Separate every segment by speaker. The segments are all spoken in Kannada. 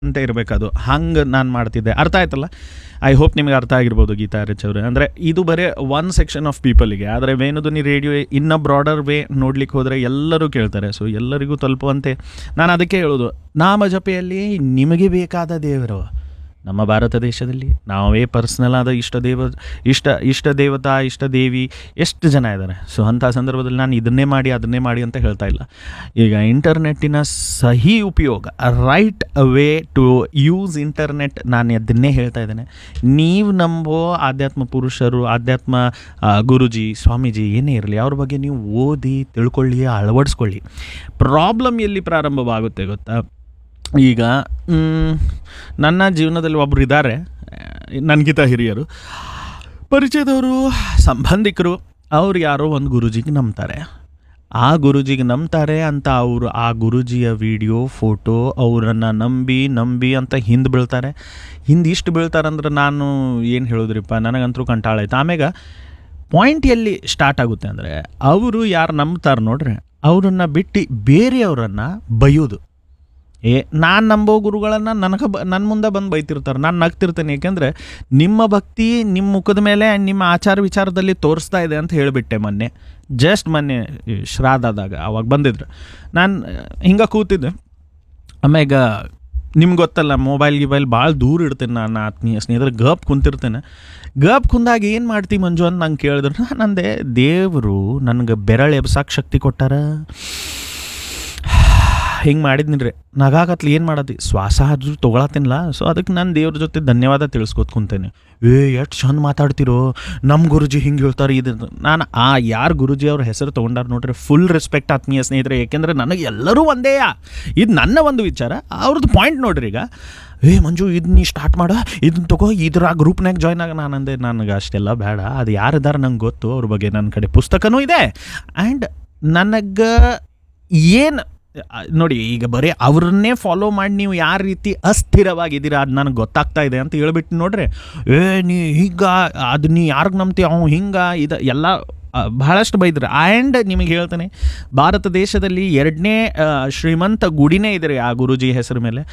Speaker 1: ಅಂತ ಇರಬೇಕದು. ಹಂಗೆ ನಾನು ಮಾಡ್ತಿದ್ದೆ. ಅರ್ಥ ಆಯ್ತಲ್ಲ? ಐ ಹೋಪ್ ನಿಮಗೆ ಅರ್ಥ ಆಗಿರ್ಬೋದು ಗೀತಾ ಆರ್.ಎಚ್ ಅವರೇ. ಅಂದರೆ ಇದು ಬರೀ ಒನ್ ಸೆಕ್ಷನ್ ಆಫ್ ಪೀಪಲಿಗೆ, ಆದರೆ ವೇಣುಧ್ವನಿ ರೇಡಿಯೋ ಇನ್ನು ಬ್ರಾಡರ್ ವೇ ನೋಡ್ಲಿಕ್ಕೆ ಹೋದರೆ ಎಲ್ಲರೂ ಕೇಳ್ತಾರೆ. ಸೊ ಎಲ್ಲರಿಗೂ ತಲುಪುವಂತೆ ನಾನು ಅದಕ್ಕೆ ಹೇಳೋದು, ನಾಮ ಜಪೆಯಲ್ಲಿ ನಿಮಗೆ ಬೇಕಾದ ದೇವರು ನಮ್ಮ ಭಾರತ ದೇಶದಲ್ಲಿ ನಾವೇ ಪರ್ಸ್ನಲ್ ಆದ ಇಷ್ಟ ದೇವತಾ ಇಷ್ಟ ದೇವಿ ಎಷ್ಟು ಜನ ಇದ್ದಾರೆ. ಸೊ ಅಂಥ ಸಂದರ್ಭದಲ್ಲಿ ನಾನು ಇದನ್ನೇ ಮಾಡಿ ಅದನ್ನೇ ಮಾಡಿ ಅಂತ ಹೇಳ್ತಾ ಇಲ್ಲ. ಈಗ ಇಂಟರ್ನೆಟ್ಟಿನ ಸಹಿ ಉಪಯೋಗ, right way to use internet, ನಾನು ಅದನ್ನೇ ಹೇಳ್ತಾ ಇದ್ದೇನೆ. ನೀವು ನಂಬೋ ಆಧ್ಯಾತ್ಮ ಪುರುಷರು, ಆಧ್ಯಾತ್ಮ ಗುರುಜಿ, ಸ್ವಾಮೀಜಿ ಏನೇ ಇರಲಿ, ಅವ್ರ ಬಗ್ಗೆ ನೀವು ಓದಿ ತಿಳ್ಕೊಳ್ಳಿ, ಅಳವಡಿಸ್ಕೊಳ್ಳಿ. ಪ್ರಾಬ್ಲಮ್ ಎಲ್ಲಿ ಪ್ರಾರಂಭವಾಗುತ್ತೆ ಗೊತ್ತಾ? ಈಗ ನನ್ನ ಜೀವನದಲ್ಲಿ ಒಬ್ಬರು ಇದ್ದಾರೆ, ನನಗಿಂತ ಹಿರಿಯರು, ಪರಿಚಯದವರು, ಸಂಬಂಧಿಕರು. ಅವ್ರು ಯಾರೋ ಒಂದು ಗುರೂಜಿಗೆ ನಂಬ್ತಾರೆ. ಆ ಗುರೂಜಿಗೆ ನಂಬ್ತಾರೆ ಅಂತ ಅವರು ಆ ಗುರೂಜಿಯ ವಿಡಿಯೋ ಫೋಟೋ ಅವರನ್ನು ನಂಬಿ ಅಂತ ಹಿಂದೆ ಬೀಳ್ತಾರೆ. ಇಷ್ಟು ಬೀಳ್ತಾರಂದ್ರೆ ನಾನು ಏನು ಹೇಳೋದ್ರಿಪ್ಪ, ನನಗಂತರೂ ಕಂಟಾಳಾಯ್ತು. ಆಮ್ಯಾಗ ಪಾಯಿಂಟ್ ಎಲ್ಲಿ ಸ್ಟಾರ್ಟ್ ಆಗುತ್ತೆ ಅಂದರೆ, ಅವರು ಯಾರು ನಂಬ್ತಾರೆ ನೋಡ್ರಿ, ಅವರನ್ನು ಬಿಟ್ಟು ಬೇರೆಯವರನ್ನು ಬೈಯೋದು. ನಾನು ನಂಬೋ ಗುರುಗಳನ್ನು ನನ್ನ ಮುಂದೆ ಬಂದು ಬೈತಿರ್ತಾರೆ. ನಾನು ನಗ್ತಿರ್ತೇನೆ, ಏಕೆಂದರೆ ನಿಮ್ಮ ಭಕ್ತಿ ನಿಮ್ಮ ಮುಖದ ಮೇಲೆ, ನಿಮ್ಮ ಆಚಾರ ವಿಚಾರದಲ್ಲಿ ತೋರಿಸ್ತಾ ಇದೆ ಅಂತ ಹೇಳಿಬಿಟ್ಟೆ ಮೊನ್ನೆ ಶ್ರಾದ್ದಾದಾಗ ಅವಾಗ ಬಂದಿದ್ರು. ನಾನು ಹಿಂಗೆ ಕೂತಿದ್ದೆ. ಆಮ್ಯಾಗ ನಿಮ್ಗೆ ಗೊತ್ತಲ್ಲ, ಮೊಬೈಲ್ ಭಾಳ ದೂರ ಇಡ್ತೇನೆ ನಾನು ಆತ್ಮೀಯ ಸ್ನೇಹಿತರೆ. ಗಪ್ ಕುಂತಿರ್ತೇನೆ. ಗಪ್ ಕುಂದಾಗ ಏನು ಮಾಡ್ತೀವಿ ಮಂಜು ಅಂತ ನಂಗೆ ಕೇಳಿದ್ರು. ನಾನಂದೆ, ದೇವರು ನನಗೆ ಬೆರಳು ಎಬ್ಸಕ್ಕೆ ಶಕ್ತಿ ಕೊಟ್ಟಾರ. ಹಿಂಗೆ ಮಾಡಿದ್ನಿರಿ, ನಗಾಕತ್ಲಿ ಏನು ಮಾಡತ್ತಿ, ಶ್ವಾಸ ಆದ್ರೂ ತೊಗೊಳತ್ತೇನಿಲ್ಲ. ಸೊ ಅದಕ್ಕೆ ನಾನು ದೇವ್ರ ಜೊತೆ ಧನ್ಯವಾದ ತಿಳಿಸ್ಕೊತ ಕುಂತೇನೆ. ಎಷ್ಟು ಚಂದ ಮಾತಾಡ್ತಿರೋ, ನಮ್ಮ ಗುರುಜಿ ಹಿಂಗೆ ಹೇಳ್ತಾರೆ. ಇದು ನಾನು ಯಾರು ಗುರುಜಿ ಅವ್ರ ಹೆಸರು ತೊಗೊಂಡಾರ ನೋಡ್ರಿ, ಫುಲ್ ರೆಸ್ಪೆಕ್ಟ್ ಆತ್ಮೀಯ ಸ್ನೇಹಿತರೆ. ಏಕೆಂದರೆ ನನಗೆ ಎಲ್ಲರೂ ಒಂದೇ, ಇದು ನನ್ನ ಒಂದು ವಿಚಾರ. ಅವ್ರದ್ದು ಪಾಯಿಂಟ್ ನೋಡ್ರಿ. ಈಗ ಮಂಜು ಇದು ನೀ ಸ್ಟಾರ್ಟ್ ಮಾಡ, ಇದನ್ನ ತಗೋ, ಇದರ ಗ್ರೂಪ್ನಾಗ ಜಾಯ್ನ್ ಆಗ. ನಾನಂದೆ, ನನಗೆ ಅಷ್ಟೆಲ್ಲ ಬೇಡ. ಅದು ಯಾರಿದ್ದಾರೆ ನಂಗೆ ಗೊತ್ತು, ಅವ್ರ ಬಗ್ಗೆ ನನ್ನ ಕಡೆ ಪುಸ್ತಕನೂ ಇದೆ. ಆ್ಯಂಡ್ ನನಗೆ ಏನು ನೋಡಿ, ಈಗ ಬರೀ ಅವ್ರನ್ನೇ ಫಾಲೋ ಮಾಡಿ ನೀವು ಯಾವ ರೀತಿ ಅಸ್ಥಿರವಾಗಿದ್ದೀರಾ ಅದು ನನಗೆ ಗೊತ್ತಾಗ್ತಾ ಇದೆ ಅಂತ ಹೇಳ್ಬಿಟ್ಟು ನೋಡ್ರಿ, ನೀ ಹಿಂಗೆ ಅದು ನೀ ಯಾರಿಗೆ ನಂಬ್ತೀವಿ, ಅವ್ನು ಹಿಂಗೆ ಇದು ಎಲ್ಲ ಬಹಳಷ್ಟು ಬೈದ್ರೆ. ಆ್ಯಂಡ್ ನಿಮಗೆ ಹೇಳ್ತೇನೆ, ಭಾರತ ದೇಶದಲ್ಲಿ 2ನೇ ಶ್ರೀಮಂತ ಗುಡಿನೇ ಇದೆ ಆ ಗುರೂಜಿ ಹೆಸರು ಮೇಲೆ.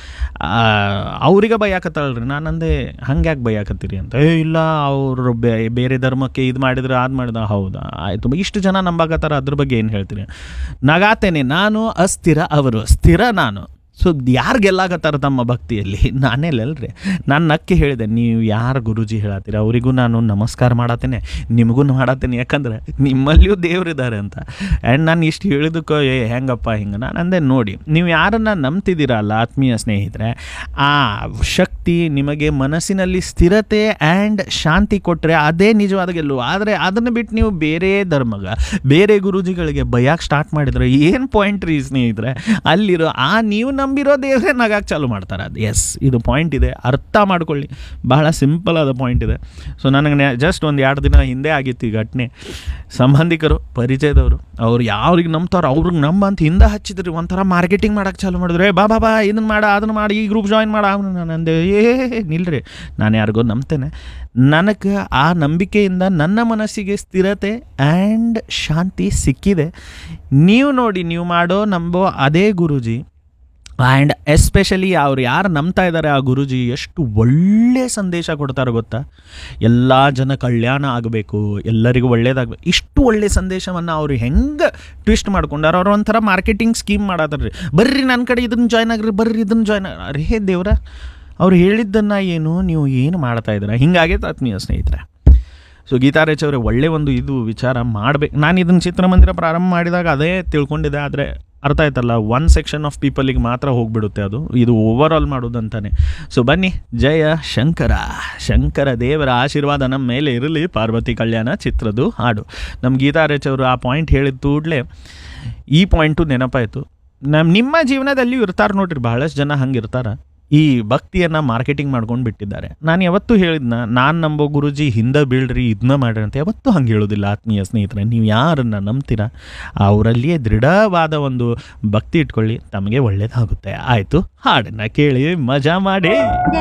Speaker 1: ಅವ್ರಿಗೆ ಬೈಯಾಕತ್ತಾಳ್ರಿ. ನಾನಂದೆ, ಹಂಗೆ ಯಾಕೆ ಬೈಯಾಕತ್ತೀರಿ ಅಂತ. ಇಲ್ಲ ಅವರು ಬೇರೆ ಧರ್ಮಕ್ಕೆ ಇದು ಮಾಡಿದ್ರೆ ಅದು ಮಾಡಿದ. ಹೌದಾ, ಆಯಿತು, ಇಷ್ಟು ಜನ ನಂಬಾಕತ್ತಾರ, ಅದ್ರ ಬಗ್ಗೆ ಏನು ಹೇಳ್ತೀರಿ? ನಗಾತೇನೆ. ನಾನು ಅಸ್ಥಿರ, ಅವರು ಸ್ಥಿರ. ನಾನು ಸೊ ಯಾರು ಗೆಲ್ಲಾಕತ್ತಾರ ತಮ್ಮ ಭಕ್ತಿಯಲ್ಲಿ? ನಾನೇಲಲ್ರಿ. ನಾನು ನಕ್ಕಿ ಹೇಳಿದೆ, ನೀವು ಯಾರು ಗುರೂಜಿ ಹೇಳತ್ತೀರ ಅವರಿಗೂ ನಾನು ನಮಸ್ಕಾರ ಮಾಡತ್ತೇನೆ, ನಿಮಗೂ ಮಾಡತ್ತೇನೆ, ಯಾಕಂದ್ರೆ ನಿಮ್ಮಲ್ಲಿಯೂ ದೇವರಿದ್ದಾರೆ ಅಂತ. ಆ್ಯಂಡ್ ನಾನು ಇಷ್ಟು ಹೇಳಿದಕ್ಕೋ ಹೆಂಗಪ್ಪ ಹಿಂಗೆ ನಾನು ಅಂದೆ, ನೋಡಿ, ನೀವು ಯಾರನ್ನು ನಂಬ್ತಿದ್ದೀರಲ್ಲ ಆತ್ಮೀಯ ಸ್ನೇಹಿತರೆ, ಆ ಶಕ್ತಿ ನಿಮಗೆ ಮನಸ್ಸಿನಲ್ಲಿ ಸ್ಥಿರತೆ ಆ್ಯಂಡ್ ಶಾಂತಿ ಕೊಟ್ಟರೆ ಅದೇ ನಿಜವಾದ ಗೆಲ್ಲುವ. ಆದರೆ ಅದನ್ನು ಬಿಟ್ಟು ನೀವು ಬೇರೆ ಬೇರೆ ಗುರೂಜಿಗಳಿಗೆ ಬೈಯಾಕೆ ಸ್ಟಾರ್ಟ್ ಮಾಡಿದ್ರೆ ಏನು ಪಾಯಿಂಟ್ ರೀ ಸ್ನೇಹಿತರೆ? ಅಲ್ಲಿರೋ ನೀವು ನಂಬಿರೋ ದೇವರೇ ನಗಾಕ್ಕೆ ಚಾಲು ಮಾಡ್ತಾರೆ. ಅದು ಇದು ಪಾಯಿಂಟ್ ಇದೆ, ಅರ್ಥ ಮಾಡ್ಕೊಳ್ಳಿ. ಬಹಳ ಸಿಂಪಲ್ ಆದ ಪಾಯಿಂಟ್ ಇದೆ. ಸೊ ನನಗೆ ಜಸ್ಟ್ 1-2 ದಿನ ಹಿಂದೆ ಆಗಿತ್ತು ಈ ಘಟನೆ. ಸಂಬಂಧಿಕರು, ಪರಿಚಯದವರು, ಅವ್ರು ಯಾವ್ರಿಗೆ ನಂಬ್ತಾರೋ ಅವ್ರಿಗೆ ಅಂತ ಹಿಂದೆ ಹಚ್ಚಿದ್ರಿ. ಒಂಥರ ಮಾರ್ಕೆಟಿಂಗ್ ಮಾಡೋಕ್ಕೆ ಚಾಲು ಮಾಡಿದ್ರೆ, ಬಾ ಇದನ್ನು ಮಾಡ, ಅದನ್ನು ಮಾಡಿ, ಈ ಗ್ರೂಪ್ ಜಾಯಿನ್ ಮಾಡ. ನಾನು ಅಂದೆ, ನಿಲ್ರಿ, ನಾನು ಯಾರಿಗೋ ನಂಬ್ತೇನೆ. ನನಗೆ ಆ ನಂಬಿಕೆಯಿಂದ ನನ್ನ ಮನಸ್ಸಿಗೆ ಸ್ಥಿರತೆ ಆ್ಯಂಡ್ ಶಾಂತಿ ಸಿಕ್ಕಿದೆ. ನೀವು ನೋಡಿ, ನೀವು ನಂಬೋ ಅದೇ ಗುರೂಜಿ ಆ್ಯಂಡ್ ಎಸ್ಪೆಷಲಿ ಅವ್ರು ಯಾರು ನಂಬ್ತಾ ಇದ್ದಾರೆ ಆ ಗುರೂಜಿ ಎಷ್ಟು ಒಳ್ಳೆ ಸಂದೇಶ ಕೊಡ್ತಾರೆ ಗೊತ್ತಾ? ಎಲ್ಲ ಜನ ಕಲ್ಯಾಣ ಆಗಬೇಕು, ಎಲ್ಲರಿಗೂ ಒಳ್ಳೇದಾಗಬೇಕು, ಇಷ್ಟು ಒಳ್ಳೆ ಸಂದೇಶವನ್ನು ಅವರು ಹೆಂಗೆ ಟ್ವಿಸ್ಟ್ ಮಾಡ್ಕೊಂಡಾರ. ಅವ್ರು ಒಂಥರ ಮಾರ್ಕೆಟಿಂಗ್ ಸ್ಕೀಮ್ ಮಾಡತ್ತಾರ್ರಿ. ಬರ್ರಿ ನನ್ನ ಕಡೆ ಇದನ್ನು ಜಾಯ್ನ್ ಆಗ್ರಿ, ಬರ್ರಿ ಇದನ್ನು ಜಾಯ್ನ್ ಅರೇ ದೇವ್ರ, ಅವ್ರು ಹೇಳಿದ್ದನ್ನು ನೀವು ಏನು ಮಾಡ್ತಾ ಇದ್ದೀರಾ? ಹಿಂಗಾಗೈತೆ ಆತ್ಮೀಯ ಸ್ನೇಹಿತರೆ. ಸೊ ಗೀತಾ ಆರ್.ಎಚ್ ಅವರೇ, ಒಳ್ಳೆ ಒಂದು ಇದು ವಿಚಾರ ಮಾಡಬೇಕು. ನಾನು ಇದನ್ನು ಚಿತ್ರಮಂದಿರ ಪ್ರಾರಂಭ ಮಾಡಿದಾಗ ಅದೇ ತಿಳ್ಕೊಂಡಿದ್ದೆ. ಆದರೆ ಅರ್ಥ ಆಯ್ತಲ್ಲ, ಒನ್ ಸೆಕ್ಷನ್ ಆಫ್ ಪೀಪಲಿಗೆ ಮಾತ್ರ ಹೋಗಿಬಿಡುತ್ತೆ ಅದು. ಇದು ಓವರ್ ಆಲ್ ಮಾಡೋದಂತಾನೆ. ಸೊ ಬನ್ನಿ, ಜಯ ಶಂಕರ ದೇವರ ಆಶೀರ್ವಾದ ನಮ್ಮ ಮೇಲೆ ಇರಲಿ. ಪಾರ್ವತಿ ಕಲ್ಯಾಣ ಚಿತ್ರದ್ದು ಹಾಡು. ನಮ್ಮ ಗೀತಾ ಆರ್.ಎಚ್ ಅವರು ಆ ಪಾಯಿಂಟ್ ಹೇಳಿದ ಕೂಡಲೇ ಈ ಪಾಯಿಂಟು ನೆನಪಾಯಿತು. ನಿಮ್ಮ ಜೀವನದಲ್ಲಿಯೂ ಇರ್ತಾರೆ ನೋಡ್ರಿ, ಬಹಳಷ್ಟು ಜನ ಹಂಗೆ ಇರ್ತಾರೆ. ಈ ಭಕ್ತಿಯನ್ನು ಮಾರ್ಕೆಟಿಂಗ್ ಮಾಡ್ಕೊಂಡು ಬಿಟ್ಟಿದ್ದಾರೆ. ನಾನು ಯಾವತ್ತೂ ಹೇಳಿದ್ನ, ನಾನು ನಂಬೋ ಗುರುಜಿ ಹಿಂದೆ ಬೀಳ್ರಿ, ಇದನ್ನ ಮಾಡ್ರಿ ಅಂತ ಯಾವತ್ತೂ ಹಂಗೆ ಹೇಳೋದಿಲ್ಲ ಆತ್ಮೀಯ ಸ್ನೇಹಿತರೆ. ನೀವು ಯಾರನ್ನು ನಂಬ್ತೀರಾ ಅವರಲ್ಲಿಯೇ ದೃಢವಾದ ಒಂದು ಭಕ್ತಿ ಇಟ್ಕೊಳ್ಳಿ, ತಮಗೆ ಒಳ್ಳೇದಾಗುತ್ತೆ. ಆಯಿತು, ಹಾಡನ್ನು ಕೇಳಿ ಮಜಾ ಮಾಡಿ.